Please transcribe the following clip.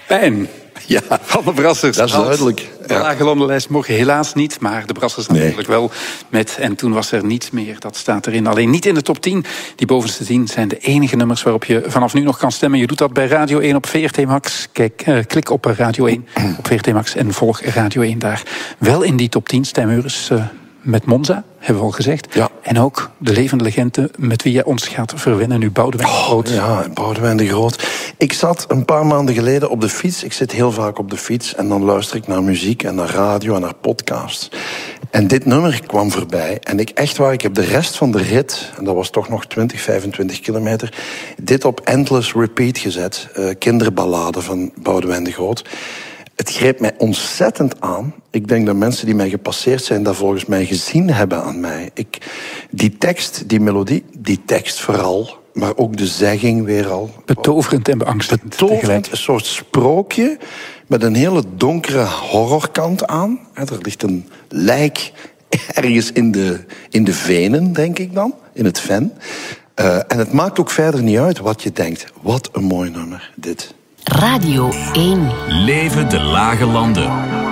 Pijn. Ja, van de Brassers. dat is duidelijk. De lage landenlijst morgen helaas niet, maar de Brassers natuurlijk wel met En toen was er niets meer. Dat staat erin. Alleen niet in de top 10. Die bovenste 10 zijn de enige nummers waarop je vanaf nu nog kan stemmen. Je doet dat bij Radio 1 op VRT Max. Klik op Radio 1 op VRT Max en volg Radio 1 daar. Wel in die top 10 stemheurs met Monza, hebben we al gezegd. Ja. En ook de levende legende met wie jij ons gaat verwennen nu, Boudewijn de Groot. Ja, Boudewijn de Groot. Ik zat een paar maanden geleden op de fiets. Ik zit heel vaak op de fiets en dan luister ik naar muziek en naar radio en naar podcasts. En dit nummer kwam voorbij. En ik heb de rest van de rit, en dat was toch nog 20, 25 kilometer, dit op endless repeat gezet. Kinderballade van Boudewijn de Groot. Het greep mij ontzettend aan. Ik denk dat mensen die mij gepasseerd zijn dat volgens mij gezien hebben aan mij. Die tekst, die melodie, die tekst vooral, maar ook de zegging weer al. Betoverend en beangstigend. Betoverend, een soort sprookje met een hele donkere horrorkant aan. Er ligt een lijk ergens in de venen, denk ik dan, in het ven. En het maakt ook verder niet uit wat je denkt. Wat een mooi nummer, dit. Radio 1. Leven de lage landen.